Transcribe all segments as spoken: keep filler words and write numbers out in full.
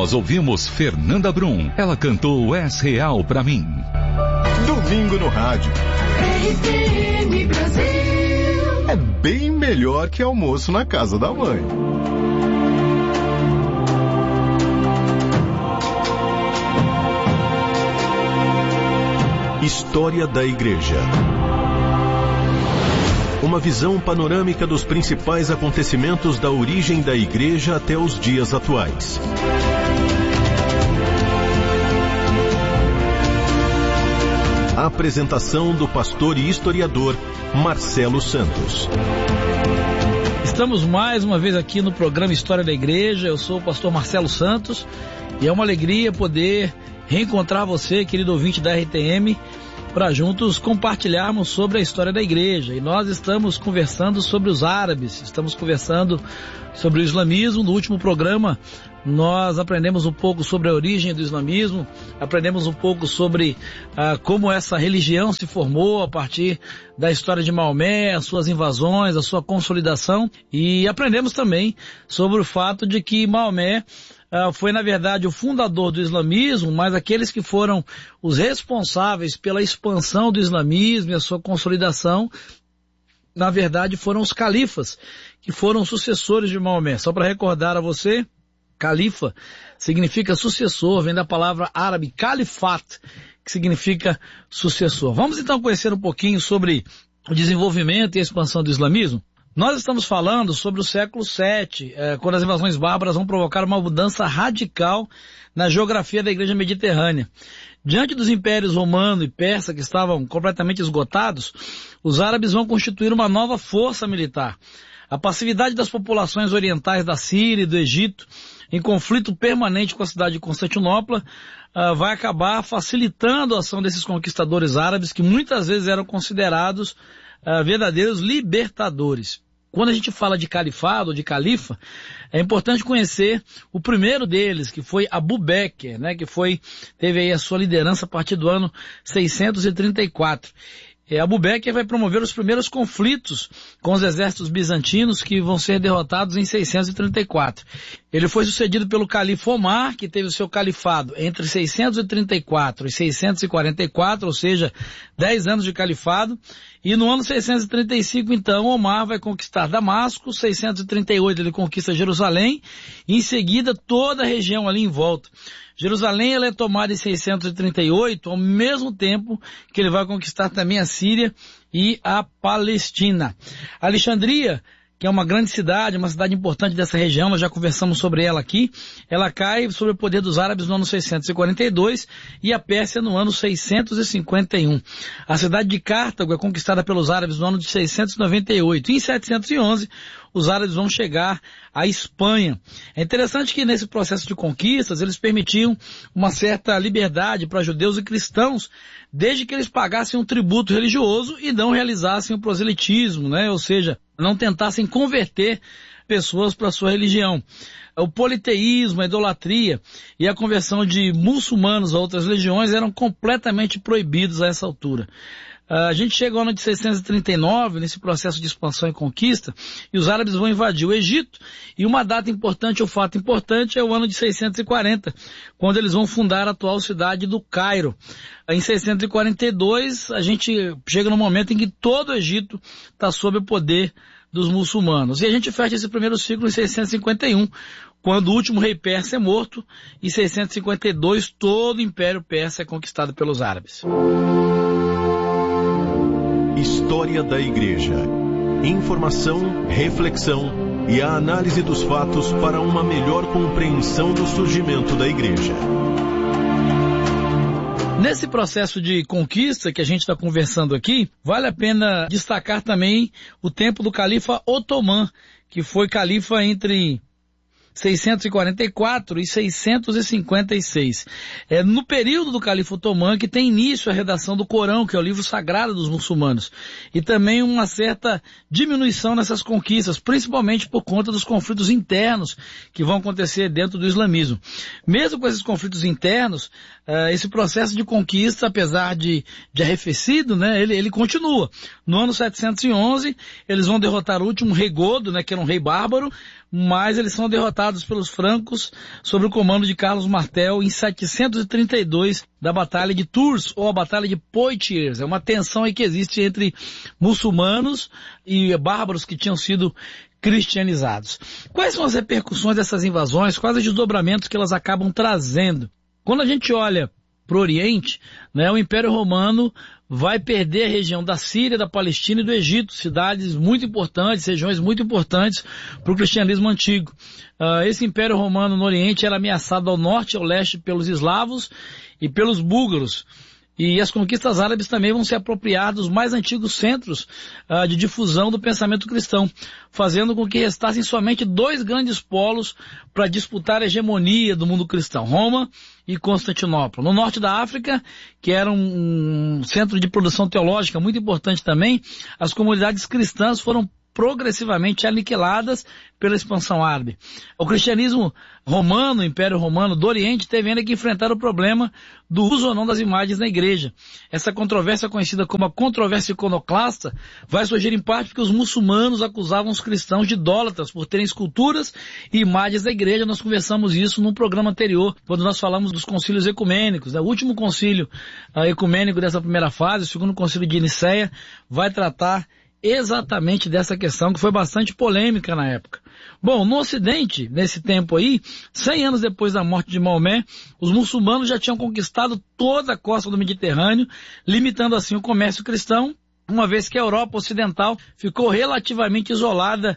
nós ouvimos Fernanda Brum. Ela cantou És Real Pra Mim. Domingo no rádio. R T M Brasil. É bem melhor que almoço na casa da mãe. História da Igreja. Uma visão panorâmica dos principais acontecimentos da origem da Igreja até os dias atuais. A apresentação do pastor e historiador Marcelo Santos. Estamos mais uma vez aqui no programa História da Igreja. Eu sou o pastor Marcelo Santos e é uma alegria poder reencontrar você, querido ouvinte da R T M, para juntos compartilharmos sobre a história da igreja. E nós estamos conversando sobre os árabes, estamos conversando sobre o islamismo. No último programa nós aprendemos um pouco sobre a origem do islamismo, aprendemos um pouco sobre ah, como essa religião se formou a partir da história de Maomé, as suas invasões, a sua consolidação, e aprendemos também sobre o fato de que Maomé Uh, foi, na verdade, o fundador do islamismo, mas aqueles que foram os responsáveis pela expansão do islamismo e a sua consolidação, na verdade, foram os califas, que foram sucessores de Maomé. Só para recordar a você, califa significa sucessor, vem da palavra árabe califat, que significa sucessor. Vamos então conhecer um pouquinho sobre o desenvolvimento e a expansão do islamismo? Nós estamos falando sobre o século sete, eh, quando as invasões bárbaras vão provocar uma mudança radical na geografia da igreja mediterrânea. Diante dos impérios romano e persa, que estavam completamente esgotados, os árabes vão constituir uma nova força militar. A passividade das populações orientais da Síria e do Egito, em conflito permanente com a cidade de Constantinopla, uh, vai acabar facilitando a ação desses conquistadores árabes, que muitas vezes eram considerados Uh, verdadeiros libertadores. Quando a gente fala de califado ou de califa, é importante conhecer o primeiro deles, que foi Abu Bekr, né, que foi, teve aí a sua liderança a partir do ano seiscentos e trinta e quatro. É, Abu Bekr vai promover os primeiros conflitos com os exércitos bizantinos, que vão ser derrotados em seiscentos e trinta e quatro. Ele foi sucedido pelo califa Omar, que teve o seu califado entre seiscentos e trinta e quatro e seiscentos e quarenta e quatro, ou seja, dez anos de califado. E no ano seiscentos e trinta e cinco, então, Omar vai conquistar Damasco, seiscentos e trinta e oito ele conquista Jerusalém, e em seguida toda a região ali em volta. Jerusalém ela é tomada em seiscentos e trinta e oito, ao mesmo tempo que ele vai conquistar também a Síria e a Palestina. Alexandria, que é uma grande cidade, uma cidade importante dessa região, nós já conversamos sobre ela aqui, ela cai sob o poder dos árabes no ano seiscentos e quarenta e dois e a Pérsia no ano seiscentos e cinquenta e um. A cidade de Cartago é conquistada pelos árabes no ano de seiscentos e noventa e oito. E em setecentos e onze, os árabes vão chegar à Espanha. É interessante que nesse processo de conquistas, eles permitiam uma certa liberdade para judeus e cristãos, desde que eles pagassem um tributo religioso e não realizassem o proselitismo, né? Ou seja, não tentassem converter pessoas para a sua religião. O politeísmo, a idolatria e a conversão de muçulmanos a outras religiões eram completamente proibidos a essa altura. A gente chega ao ano de seiscentos e trinta e nove, nesse processo de expansão e conquista, e os árabes vão invadir o Egito, e uma data importante, ou fato importante, é o ano de seiscentos e quarenta, quando eles vão fundar a atual cidade do Cairo. Em seiscentos e quarenta e dois, a gente chega no momento em que todo o Egito está sob o poder dos muçulmanos. E a gente fecha esse primeiro ciclo em seiscentos e cinquenta e um, quando o último rei persa é morto, e em seiscentos e cinquenta e dois todo o Império Persa é conquistado pelos árabes. História da Igreja. Informação, reflexão e a análise dos fatos para uma melhor compreensão do surgimento da Igreja. Nesse processo de conquista que a gente está conversando aqui, vale a pena destacar também o tempo do califa Otomã, que foi califa entre seiscentos e quarenta e quatro e seiscentos e cinquenta e seis. É no período do califa Otomã que tem início a redação do Corão, que é o livro sagrado dos muçulmanos, e também uma certa diminuição nessas conquistas, principalmente por conta dos conflitos internos que vão acontecer dentro do islamismo. Mesmo com esses conflitos internos, uh, esse processo de conquista, apesar de, de arrefecido, né, ele, ele continua. No ano setecentos e onze, eles vão derrotar o último rei Godo, né, que era um rei bárbaro, mas eles são derrotados pelos francos sob o comando de Carlos Martel em setecentos e trinta e dois da Batalha de Tours, ou a Batalha de Poitiers. É uma tensão aí que existe entre muçulmanos e bárbaros que tinham sido cristianizados. Quais são as repercussões dessas invasões? Quais os desdobramentos que elas acabam trazendo? Quando a gente olha para o Oriente, né, o Império Romano vai perder a região da Síria, da Palestina e do Egito, cidades muito importantes, regiões muito importantes para o cristianismo antigo. Uh, esse Império Romano no Oriente era ameaçado ao norte e ao leste pelos eslavos e pelos búlgaros. E as conquistas árabes também vão se apropriar dos mais antigos centros uh, de difusão do pensamento cristão, fazendo com que restassem somente dois grandes polos para disputar a hegemonia do mundo cristão, Roma e Constantinopla. No norte da África, que era um, um centro de produção teológica muito importante também, as comunidades cristãs foram progressivamente aniquiladas pela expansão árabe. O cristianismo romano, o Império Romano do Oriente, teve ainda que enfrentar o problema do uso ou não das imagens na igreja. Essa controvérsia, conhecida como a controvérsia iconoclasta, vai surgir em parte porque os muçulmanos acusavam os cristãos de idólatras por terem esculturas e imagens da igreja. Nós conversamos isso num programa anterior, quando nós falamos dos concílios ecumênicos. Né? O último concílio uh, ecumênico dessa primeira fase, o segundo concílio de Nicéia, vai tratar exatamente dessa questão, que foi bastante polêmica na época. Bom, no Ocidente, nesse tempo aí, cem anos depois da morte de Maomé, os muçulmanos já tinham conquistado toda a costa do Mediterrâneo, limitando assim o comércio cristão, uma vez que a Europa Ocidental ficou relativamente isolada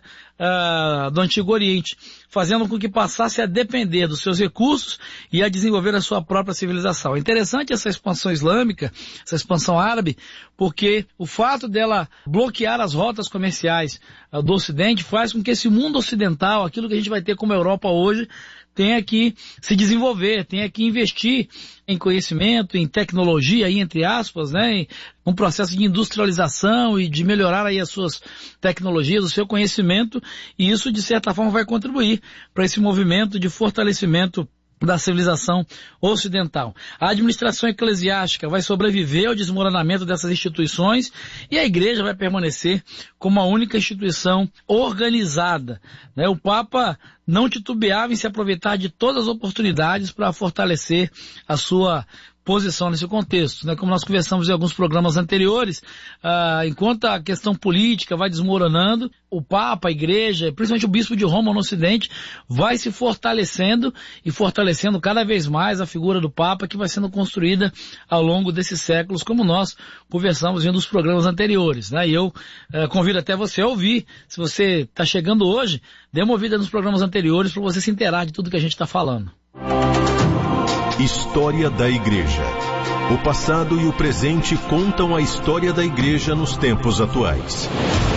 uh, do Antigo Oriente, fazendo com que passasse a depender dos seus recursos e a desenvolver a sua própria civilização. É interessante essa expansão islâmica, essa expansão árabe, porque o fato dela bloquear as rotas comerciais uh, do Ocidente faz com que esse mundo ocidental, aquilo que a gente vai ter como Europa hoje, tenha que se desenvolver, tenha que investir em conhecimento, em tecnologia, aí, entre aspas, né, em um processo de industrialização e de melhorar aí as suas tecnologias, o seu conhecimento, e isso, de certa forma, vai contribuir para esse movimento de fortalecimento da civilização ocidental. A administração eclesiástica vai sobreviver ao desmoronamento dessas instituições e a igreja vai permanecer como a única instituição organizada. Né? O Papa não titubeava em se aproveitar de todas as oportunidades para fortalecer a sua posição nesse contexto, né? Como nós conversamos em alguns programas anteriores, ah, enquanto a questão política vai desmoronando, o Papa, a Igreja, principalmente o Bispo de Roma no Ocidente, vai se fortalecendo e fortalecendo cada vez mais a figura do Papa, que vai sendo construída ao longo desses séculos, como nós conversamos em um dos programas anteriores, né? E eu eh, convido até você a ouvir, se você está chegando hoje, dê uma ouvida nos programas anteriores para você se inteirar de tudo que a gente está falando. História da Igreja. O passado e o presente contam a história da Igreja nos tempos atuais.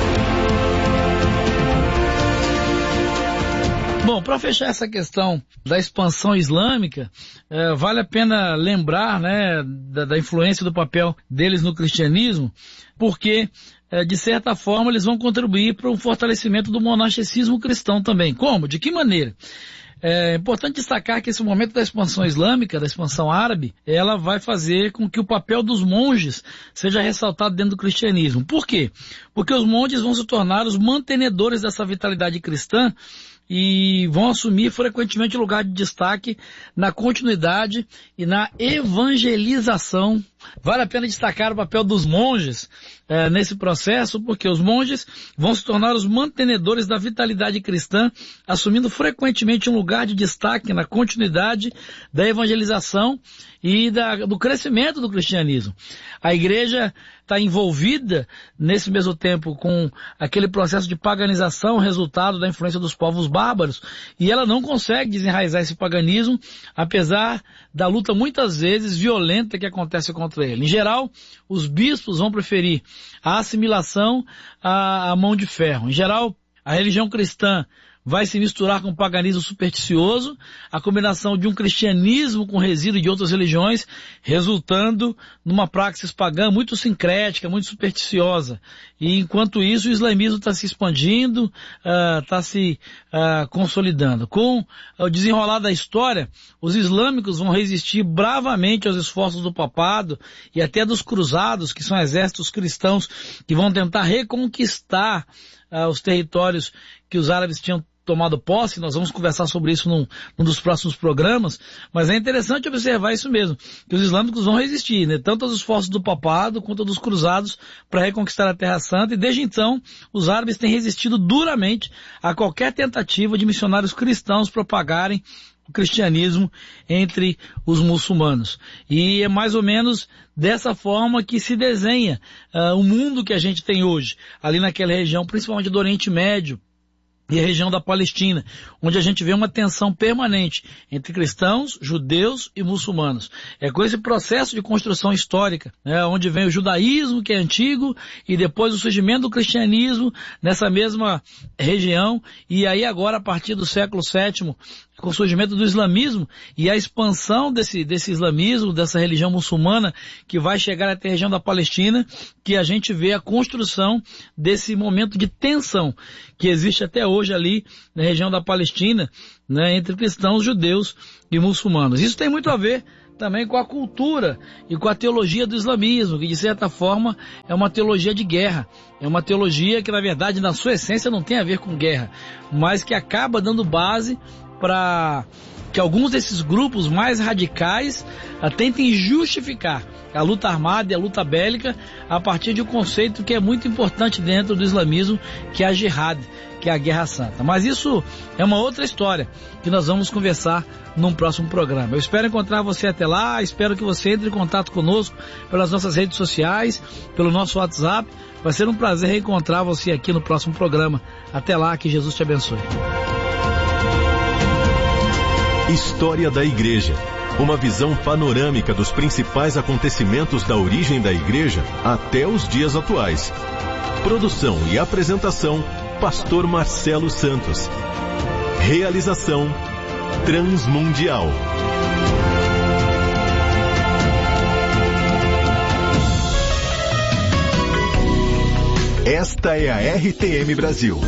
Bom, para fechar essa questão da expansão islâmica, é, vale a pena lembrar, né, da, da influência do papel deles no cristianismo, porque, é, de certa forma, eles vão contribuir para um fortalecimento do monasticismo cristão também. Como? De que maneira? É importante destacar que esse momento da expansão islâmica, da expansão árabe, ela vai fazer com que o papel dos monges seja ressaltado dentro do cristianismo. Por quê? Porque os monges vão se tornar os mantenedores dessa vitalidade cristã e vão assumir frequentemente o lugar de destaque na continuidade e na evangelização. Vale a pena destacar o papel dos monges eh, nesse processo, porque os monges vão se tornar os mantenedores da vitalidade cristã, assumindo frequentemente um lugar de destaque na continuidade da evangelização e da, do crescimento do cristianismo. A igreja está envolvida nesse mesmo tempo com aquele processo de paganização, resultado da influência dos povos bárbaros, e ela não consegue desenraizar esse paganismo, apesar da luta muitas vezes violenta que acontece contra ele. Em geral, os bispos vão preferir a assimilação à, à mão de ferro. Em geral, a religião cristã vai se misturar com o paganismo supersticioso, a combinação de um cristianismo com resíduo de outras religiões, resultando numa praxis pagã muito sincrética, muito supersticiosa. E enquanto isso, o islamismo está se expandindo, está uh, se uh, consolidando. Com o desenrolar da história, os islâmicos vão resistir bravamente aos esforços do papado e até dos cruzados, que são exércitos cristãos que vão tentar reconquistar uh, os territórios que os árabes tinham tomado posse, nós vamos conversar sobre isso num, num dos próximos programas, mas é interessante observar isso mesmo, que os islâmicos vão resistir, né? Tanto aos esforços do papado quanto dos cruzados para reconquistar a Terra Santa, e desde então os árabes têm resistido duramente a qualquer tentativa de missionários cristãos propagarem o cristianismo entre os muçulmanos. E é mais ou menos dessa forma que se desenha uh, o mundo que a gente tem hoje, ali naquela região, principalmente do Oriente Médio e a região da Palestina, onde a gente vê uma tensão permanente entre cristãos, judeus e muçulmanos. É com esse processo de construção histórica, né, onde vem o judaísmo, que é antigo, e depois o surgimento do cristianismo nessa mesma região, e aí agora, a partir do século sétimo, com o surgimento do islamismo e a expansão desse, desse islamismo, dessa religião muçulmana, que vai chegar até a região da Palestina, que a gente vê a construção desse momento de tensão que existe até hoje ali na região da Palestina, né, entre cristãos, judeus e muçulmanos. Isso tem muito a ver também com a cultura e com a teologia do islamismo, que de certa forma é uma teologia de guerra. É uma teologia que, na verdade, na sua essência não tem a ver com guerra, mas que acaba dando base para que alguns desses grupos mais radicais uh, tentem justificar a luta armada e a luta bélica a partir de um conceito que é muito importante dentro do islamismo, que é a jihad, que é a guerra santa. Mas isso é uma outra história que nós vamos conversar num próximo programa. Eu espero encontrar você até lá, espero que você entre em contato conosco pelas nossas redes sociais, pelo nosso WhatsApp. Vai ser um prazer reencontrar você aqui no próximo programa. Até lá, que Jesus te abençoe. História da Igreja. Uma visão panorâmica dos principais acontecimentos da origem da Igreja até os dias atuais. Produção e apresentação, Pastor Marcelo Santos. Realização, Transmundial. Esta é a R T M Brasil.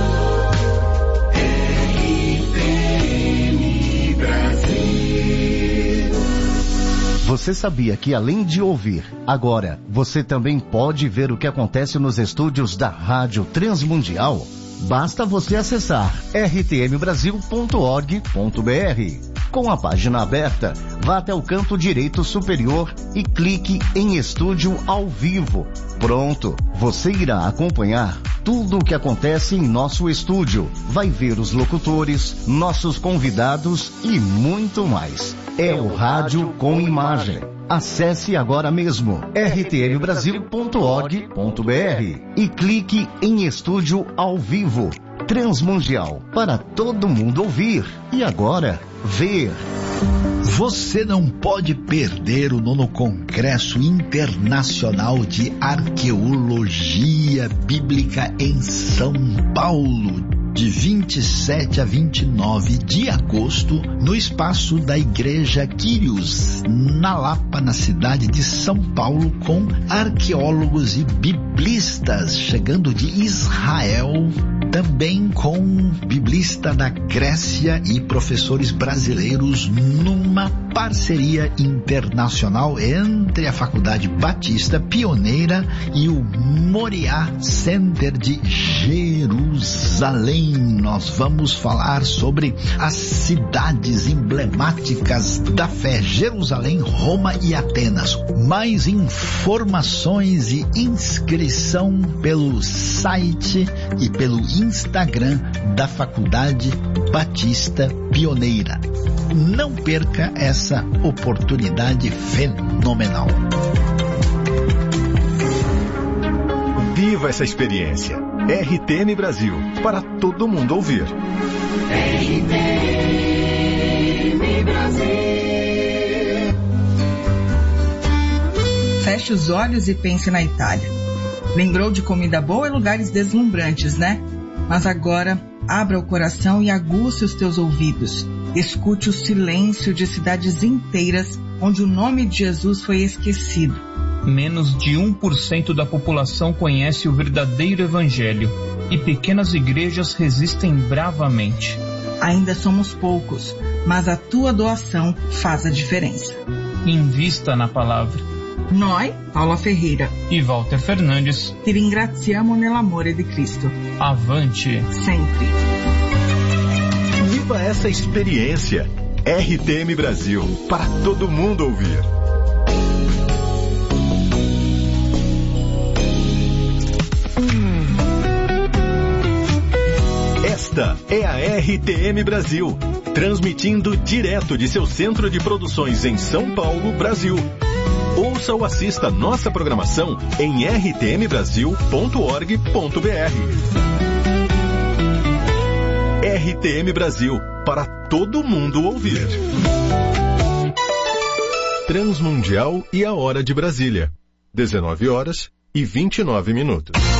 Você sabia que, além de ouvir, agora você também pode ver o que acontece nos estúdios da Rádio Transmundial? Basta você acessar r t m brasil ponto org ponto b r. Com a página aberta, vá até o canto direito superior e clique em Estúdio ao Vivo. Pronto, você irá acompanhar tudo o que acontece em nosso estúdio. Vai ver os locutores, nossos convidados e muito mais. É o rádio com imagem. Acesse agora mesmo r t m brasil ponto org ponto b r e clique em Estúdio ao Vivo. Transmundial, para todo mundo ouvir e agora ver. Você não pode perder o nono Congresso Internacional de Arqueologia Bíblica em São Paulo, de vinte e sete a vinte e nove de agosto, no espaço da Igreja Quírios, na Lapa, na cidade de São Paulo, com arqueólogos e biblistas chegando de Israel, também com biblista da Grécia e professores brasileiros, numa parceria internacional entre a Faculdade Batista Pioneira e o Moriá Center de Jerusalém. Nós vamos falar sobre as cidades emblemáticas da fé: Jerusalém, Roma e Atenas. Mais informações e inscrição pelo site e pelo Instagram da Faculdade Batista Pioneira. Não perca essa oportunidade fenomenal. Viva essa experiência. R T M Brasil, para todo mundo ouvir. R T M Brasil. Feche os olhos e pense na Itália. Lembrou de comida boa e lugares deslumbrantes, né? Mas agora, abra o coração e aguce os teus ouvidos. Escute o silêncio de cidades inteiras onde o nome de Jesus foi esquecido. Menos de um por cento da população conhece o verdadeiro evangelho e pequenas igrejas resistem bravamente. Ainda somos poucos, mas a tua doação faz a diferença. Invista na palavra. Noi, Paula Ferreira e Walter Fernandes, ti ringraziamo nell'amore di Cristo. Avante! Sempre. Viva essa experiência. R T M Brasil, para todo mundo ouvir. Esta é a R T M Brasil, transmitindo direto de seu centro de produções em São Paulo, Brasil. Ouça ou assista nossa programação em r t m brasil ponto org ponto b r. R T M Brasil, para todo mundo ouvir. Transmundial e a hora de Brasília. dezenove horas e vinte e nove minutos.